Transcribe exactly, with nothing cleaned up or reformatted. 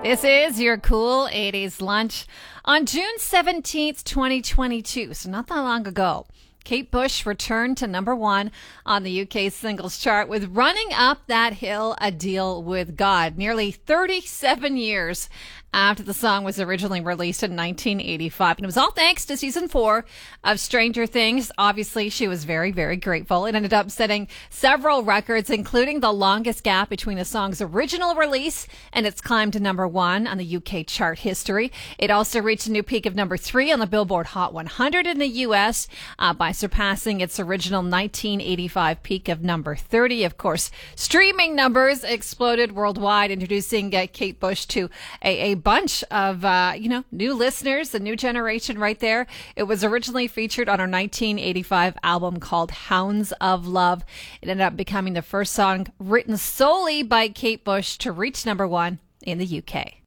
This is your cool eighties lunch on June seventeenth, twenty twenty-two, so not that long ago. Kate Bush returned to number one on the U K singles chart with Running Up That Hill, A Deal with God, nearly thirty-seven years after the song was originally released in nineteen eighty-five. And it was all thanks to season four of Stranger Things. Obviously, she was very, very grateful. It ended up setting several records, including the longest gap between the song's original release and its climb to number one on the U K chart history. It also reached a new peak of number three on the Billboard Hot one hundred in the U S uh, by surpassing its original nineteen eighty-five peak of number thirty. Of course, streaming numbers exploded worldwide, introducing uh, Kate Bush to a, a bunch of, uh, you know, new listeners, a new generation right there. It was originally featured on her nineteen eighty-five album called Hounds of Love. It ended up becoming the first song written solely by Kate Bush to reach number one in the U K.